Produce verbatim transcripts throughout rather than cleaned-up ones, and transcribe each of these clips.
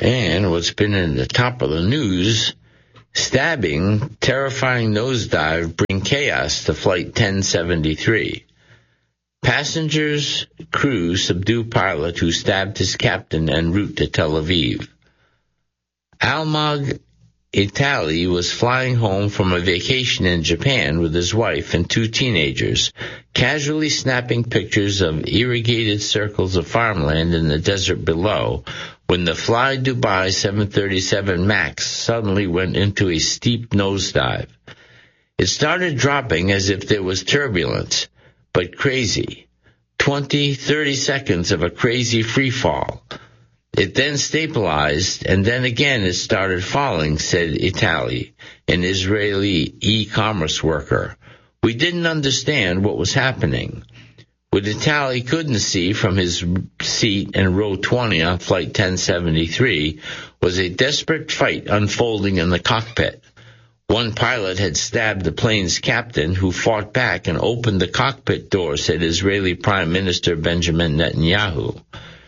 And what's been in the top of the news, stabbing, terrifying nosedive bring chaos to Flight ten seventy-three. Passengers, crew subdue pilot who stabbed his captain en route to Tel Aviv. Almog Itali was flying home from a vacation in Japan with his wife and two teenagers, casually snapping pictures of irrigated circles of farmland in the desert below, when the Fly Dubai seven thirty-seven MAX suddenly went into a steep nosedive. It started dropping as if there was turbulence, but crazy. Twenty, thirty seconds of a crazy free fall. It then stabilized, and then again it started falling, said Itali, an Israeli e-commerce worker. We didn't understand what was happening. What Itali couldn't see from his seat in row twenty on Flight ten seventy-three was a desperate fight unfolding in the cockpit. One pilot had stabbed the plane's captain, who fought back and opened the cockpit door, said Israeli Prime Minister Benjamin Netanyahu.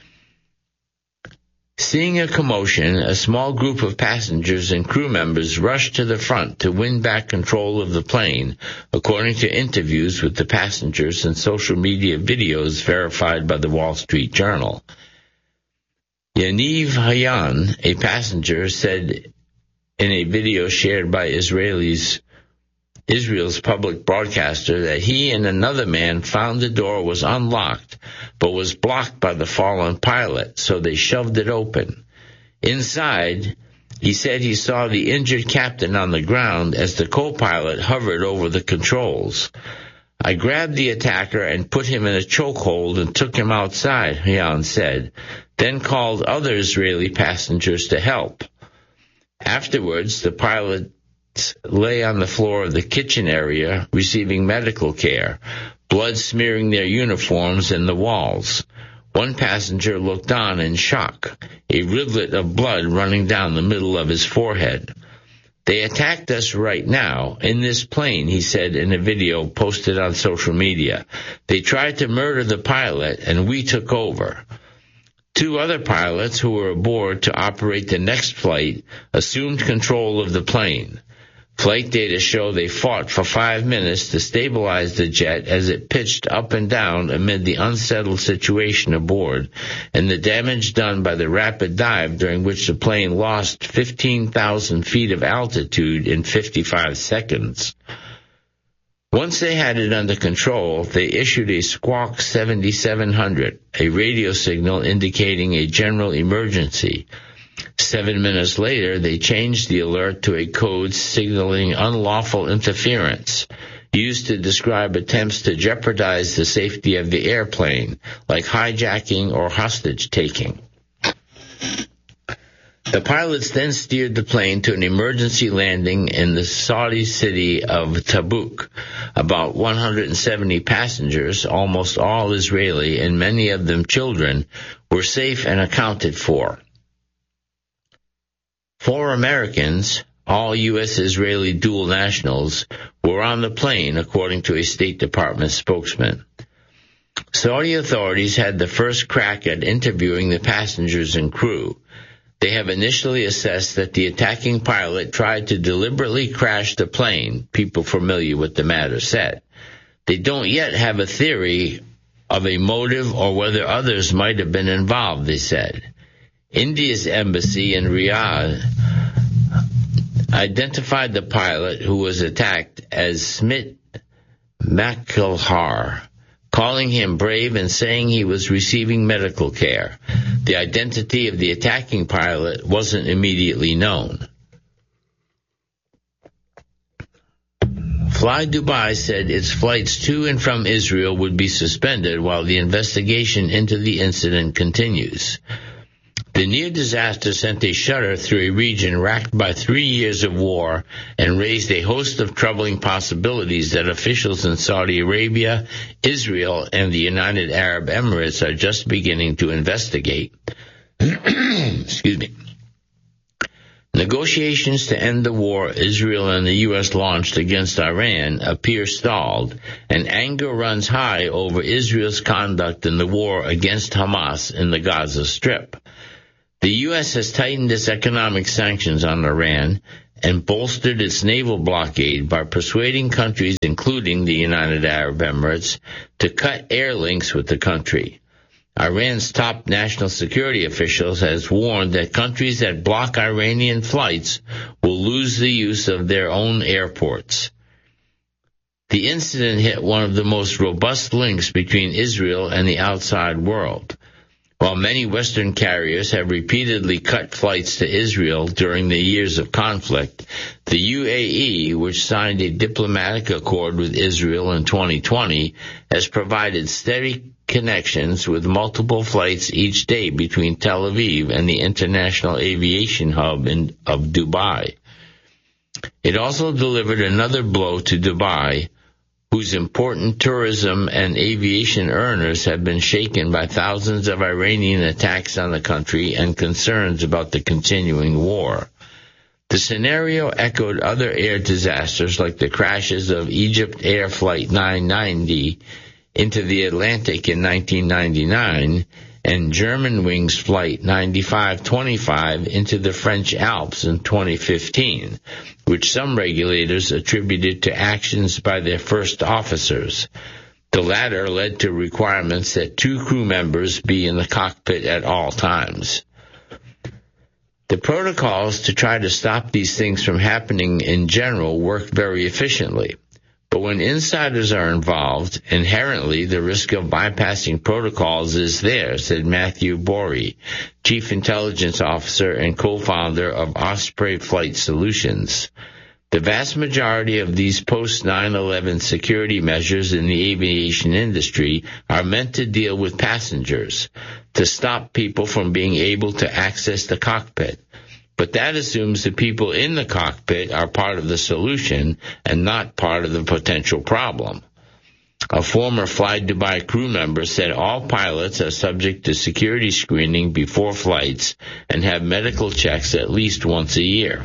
Seeing a commotion, a small group of passengers and crew members rushed to the front to win back control of the plane, according to interviews with the passengers and social media videos verified by the Wall Street Journal. Yaniv Hayan, a passenger, said in a video shared by Israelis Israel's public broadcaster that he and another man found the door was unlocked but was blocked by the fallen pilot, so they shoved it open. Inside, he said he saw the injured captain on the ground as the co-pilot hovered over the controls. I grabbed the attacker and put him in a chokehold and took him outside, Hayan said, then called other Israeli passengers to help. Afterwards, the pilot lay on the floor of the kitchen area receiving medical care, blood smearing their uniforms and the walls. One passenger looked on in shock, a rivulet of blood running down the middle of his forehead. They attacked us right now, in this plane, he said in a video posted on social media. They tried to murder the pilot, and we took over. Two other pilots who were aboard to operate the next flight assumed control of the plane. Flight data show they fought for five minutes to stabilize the jet as it pitched up and down amid the unsettled situation aboard and the damage done by the rapid dive during which the plane lost fifteen thousand feet of altitude in fifty-five seconds. Once they had it under control, they issued a Squawk seventy-seven hundred, a radio signal indicating a general emergency. Seven minutes later, they changed the alert to a code signaling unlawful interference, used to describe attempts to jeopardize the safety of the airplane, like hijacking or hostage-taking. The pilots then steered the plane to an emergency landing in the Saudi city of Tabuk. About one hundred seventy passengers, almost all Israeli and many of them children, were safe and accounted for. Four Americans, all U S Israeli dual nationals, were on the plane, according to a State Department spokesman. Saudi authorities had the first crack at interviewing the passengers and crew. They have initially assessed that the attacking pilot tried to deliberately crash the plane, people familiar with the matter said. They don't yet have a theory of a motive or whether others might have been involved, they said. India's embassy in Riyadh identified the pilot who was attacked as Smit Makhilhar, calling him brave and saying he was receiving medical care. The identity of the attacking pilot wasn't immediately known. Fly Dubai said its flights to and from Israel would be suspended while the investigation into the incident continues. The near disaster sent a shudder through a region racked by three years of war and raised a host of troubling possibilities that officials in Saudi Arabia, Israel, and the United Arab Emirates are just beginning to investigate. Excuse me. Negotiations to end the war Israel and the U S launched against Iran appear stalled, and anger runs high over Israel's conduct in the war against Hamas in the Gaza Strip. The U S has tightened its economic sanctions on Iran and bolstered its naval blockade by persuading countries, including the United Arab Emirates, to cut air links with the country. Iran's top national security officials has warned that countries that block Iranian flights will lose the use of their own airports. The incident hit one of the most robust links between Israel and the outside world. While many Western carriers have repeatedly cut flights to Israel during the years of conflict, the U A E, which signed a diplomatic accord with Israel in twenty twenty, has provided steady connections with multiple flights each day between Tel Aviv and the international aviation hub in, of Dubai. It also delivered another blow to Dubai, whose important tourism and aviation earners have been shaken by thousands of Iranian attacks on the country and concerns about the continuing war. The scenario echoed other air disasters like the crashes of Egypt Air Flight nine ninety into the Atlantic in nineteen ninety-nine and Germanwings Flight ninety-five twenty-five into the French Alps in twenty fifteen, which some regulators attributed to actions by their first officers. The latter led to requirements that two crew members be in the cockpit at all times. The protocols to try to stop these things from happening in general work very efficiently. But when insiders are involved, inherently the risk of bypassing protocols is there, said Matthew Borey, Chief Intelligence Officer and co-founder of Osprey Flight Solutions. The vast majority of these post nine eleven security measures in the aviation industry are meant to deal with passengers, to stop people from being able to access the cockpit. But that assumes the people in the cockpit are part of the solution and not part of the potential problem. A former Fly Dubai crew member said all pilots are subject to security screening before flights and have medical checks at least once a year.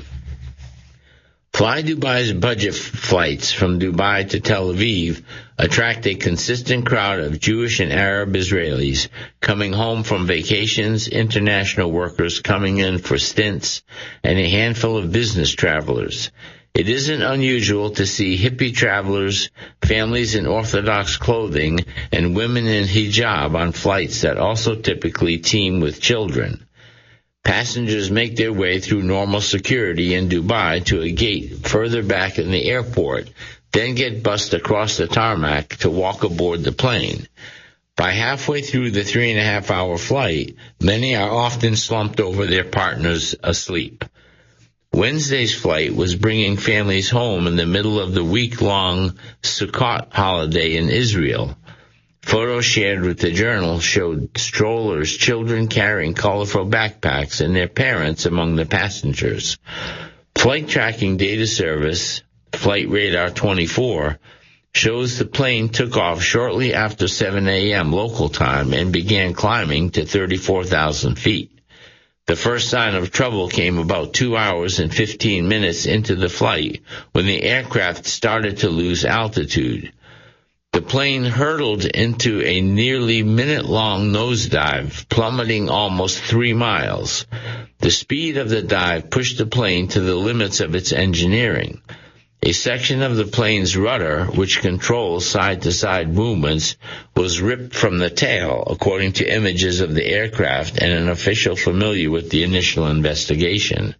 Fly Dubai's budget flights from Dubai to Tel Aviv attract a consistent crowd of Jewish and Arab Israelis coming home from vacations, international workers coming in for stints, and a handful of business travelers. It isn't unusual to see hippie travelers, families in Orthodox clothing, and women in hijab on flights that also typically teem with children. Passengers make their way through normal security in Dubai to a gate further back in the airport, then get bussed across the tarmac to walk aboard the plane. By halfway through the three and a half hour flight, many are often slumped over their partners asleep. Wednesday's flight was bringing families home in the middle of the week-long Sukkot holiday in Israel. Photos shared with the Journal showed strollers, children carrying colorful backpacks, and their parents among the passengers. Flight tracking data service, Flight Radar twenty-four, shows the plane took off shortly after seven a.m. local time and began climbing to thirty-four thousand feet. The first sign of trouble came about two hours and fifteen minutes into the flight when the aircraft started to lose altitude. The plane hurtled into a nearly minute-long nosedive, plummeting almost three miles. The speed of the dive pushed the plane to the limits of its engineering. A section of the plane's rudder, which controls side-to-side movements, was ripped from the tail, according to images of the aircraft and an official familiar with the initial investigation.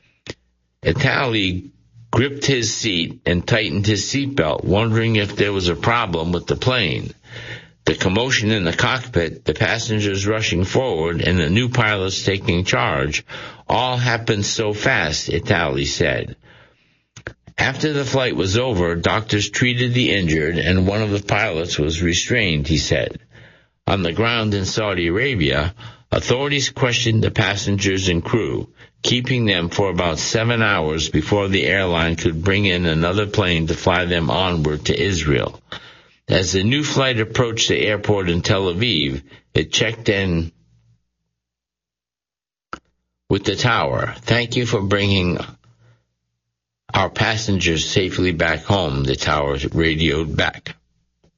Itali gripped his seat and tightened his seatbelt, wondering if there was a problem with the plane. The commotion in the cockpit, the passengers rushing forward, and the new pilots taking charge all happened so fast, Itali said. After the flight was over, doctors treated the injured, and one of the pilots was restrained, he said. On the ground in Saudi Arabia, authorities questioned the passengers and crew, keeping them for about seven hours before the airline could bring in another plane to fly them onward to Israel. As the new flight approached the airport in Tel Aviv, it checked in with the tower. "Thank you for bringing our passengers safely back home," the tower radioed back.